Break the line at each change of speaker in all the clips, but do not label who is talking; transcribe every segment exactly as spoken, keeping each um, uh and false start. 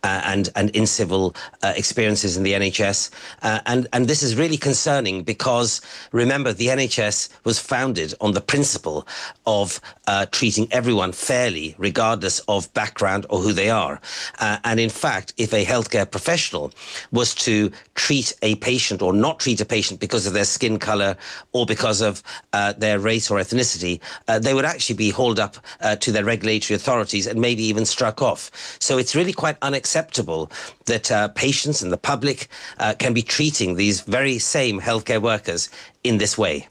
uh, and and in civil uh, experiences in the N H S, uh, and and this is really concerning because remember the N H S was founded on the principle of uh, treating everyone fairly, regardless of background or who they are. Uh, and in fact, if a healthcare professional was to treat a patient or not treat a patient because of their skin color or because of uh, their race or ethnicity, uh, they would actually be hauled up uh, to their regulatory authorities and maybe even struck off. So it's really quite unacceptable that uh, patients and the public uh, can be treating these very same healthcare workers in this way.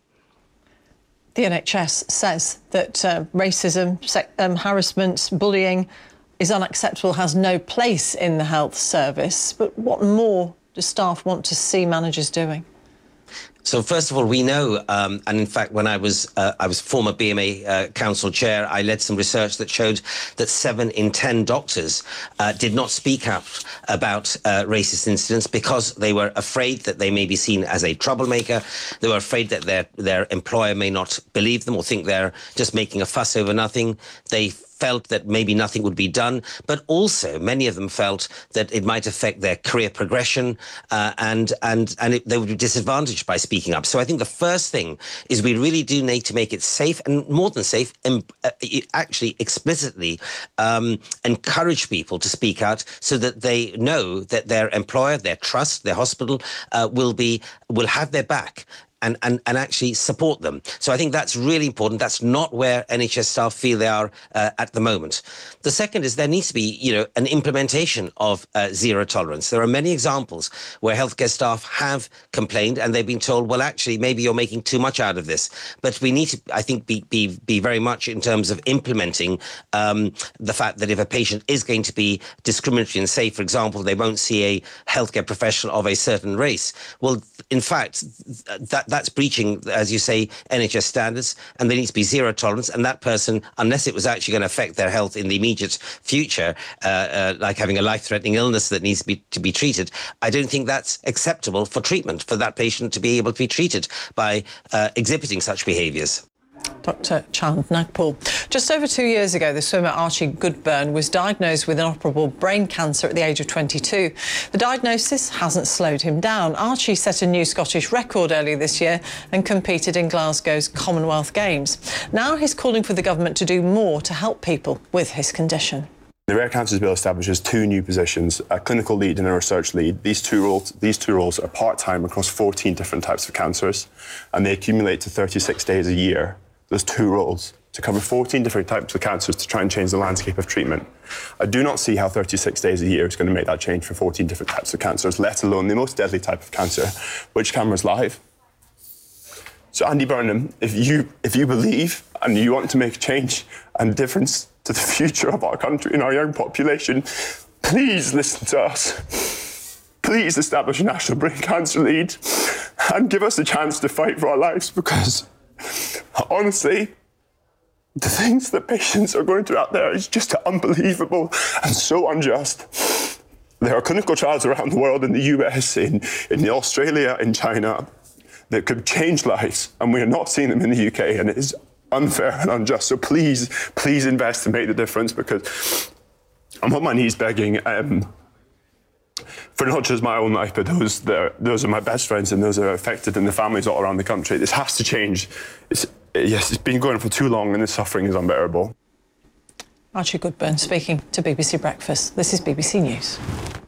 The N H S says that uh, racism, sec um, harassment, bullying is unacceptable, has no place in the health service. But what more do staff want to see managers doing?
So first of all, we know, um, and in fact, when I was uh, I was former B M A uh, council chair, I led some research that showed that seven in ten doctors uh, did not speak up about uh, racist incidents because they were afraid that they may be seen as a troublemaker. They were afraid that their their employer may not believe them or think they're just making a fuss over nothing. They felt that maybe nothing would be done, but also many of them felt that it might affect their career progression uh, and and and it, they would be disadvantaged by speaking up. So I think the first thing is we really do need to make it safe, and more than safe, um, uh, actually explicitly um, encourage people to speak out so that they know that their employer, their trust, their hospital uh, will be will have their back. And, and, and actually support them. So I think that's really important. That's not where N H S staff feel they are uh, at the moment. The second is there needs to be, you know, an implementation of uh, zero tolerance. There are many examples where healthcare staff have complained and they've been told, well, actually, maybe you're making too much out of this. But we need to, I think, be, be, be very much in terms of implementing um, the fact that if a patient is going to be discriminatory and say, for example, they won't see a healthcare professional of a certain race, well, in fact, that that's breaching, as you say, N H S standards, and there needs to be zero tolerance. And that person, unless it was actually going to affect their health in the immediate future, uh, uh, like having a life-threatening illness that needs to be to be treated, I don't think that's acceptable for treatment, for that patient to be able to be treated by uh, exhibiting such behaviours.
Doctor Chand Nagpal. Just over two years ago, the swimmer Archie Goodburn was diagnosed with inoperable brain cancer at the age of twenty-two. The diagnosis hasn't slowed him down. Archie set a new Scottish record earlier this year and competed in Glasgow's Commonwealth Games. Now he's calling for the government to do more to help people with his condition.
The Rare Cancers Bill establishes two new positions, a clinical lead and a research lead. These two roles, these two roles are part-time across fourteen different types of cancers, and they accumulate to thirty-six days a year. There's two roles to cover fourteen different types of cancers to try and change the landscape of treatment. I do not see how thirty-six days a year is going to make that change for fourteen different types of cancers, let alone the most deadly type of cancer, which Cameron's live. So Andy Burnham, if you, if you believe and you want to make a change and difference to the future of our country and our young population, please listen to us. Please establish a national brain cancer lead and give us a chance to fight for our lives, because honestly, the things that patients are going through out there is just unbelievable and so unjust. There are clinical trials around the world, in the U S, in, in Australia, in China, that could change lives, and we are not seeing them in the U K, and it is unfair and unjust. So please, please invest and make the difference, because I'm on my knees begging um, for not just my own life, but those that are, those are my best friends and those that are affected and the families all around the country. This has to change. It's, yes, it's been going for too long and the suffering is unbearable.
Archie Goodburn speaking to B B C Breakfast. This is B B C News.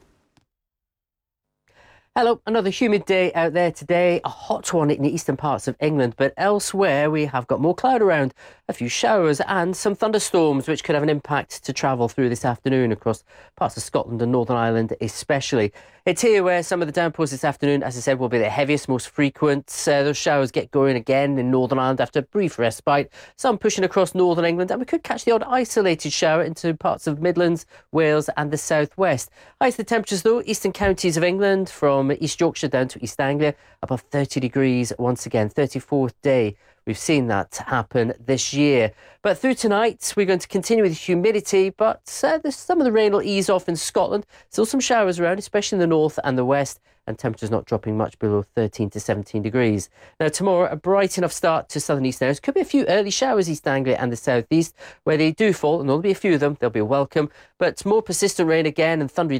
Hello, another humid day out there today, a hot one in the eastern parts of England, but elsewhere we have got more cloud around, a few showers and some thunderstorms which could have an impact to travel through this afternoon across parts of Scotland and Northern Ireland especially. It's here where some of the downpours this afternoon, as I said, will be the heaviest, most frequent. Uh, those showers get going again in Northern Ireland after a brief respite, some pushing across Northern England, and we could catch the odd isolated shower into parts of Midlands, Wales and the southwest. Highest the temperatures though, eastern counties of England from East Yorkshire down to East Anglia, above thirty degrees once again, thirty-fourth day we've seen that happen this year. But through tonight, we're going to continue with humidity, but uh, there's some of the rain will ease off in Scotland. Still some showers around, especially in the north and the west, and temperatures not dropping much below thirteen to seventeen degrees. Now, tomorrow, a bright enough start to southern east areas. Could be a few early showers East Anglia and the southeast, where they do fall, and there'll be a few of them. They'll be welcome, but more persistent rain again and thundery